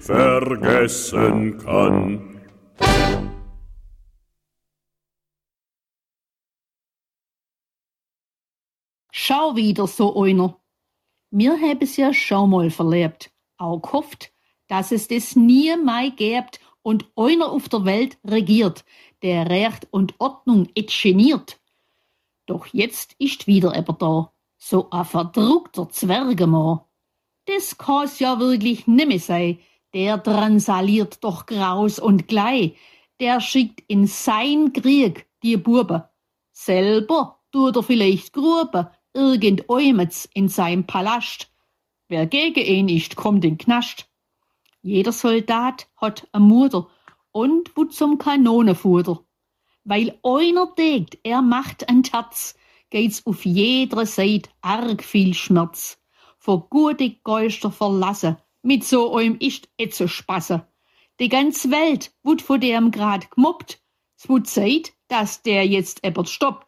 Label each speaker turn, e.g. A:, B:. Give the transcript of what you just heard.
A: vergessen kann.
B: Schau wieder so einer. Wir haben es ja schon mal verlebt, auch gehofft, dass es das nie mehr gibt und einer auf der Welt regiert, der Recht und Ordnung geniert. Doch jetzt ist wieder jemand da, so ein verdruckter Zwergemann. Das kann's ja wirklich nimmer sein, der drangsaliert doch graus und glei, der schickt in sein Krieg die Buben. Selber tut er vielleicht Gruben, irgendäumets in seinem Palast. Wer gegen ihn ist, kommt in Knast. Jeder Soldat hat eine Mutter und wo zum Kanonenfutter. Weil einer denkt, er macht ein Terz, geht's auf jeder Seite arg viel Schmerz. Vor gute Geister verlassen, mit so einem ist zu spassen. Die ganze Welt wird von dem grad gemobbt. Es wird Zeit, dass der jetzt ebert stoppt.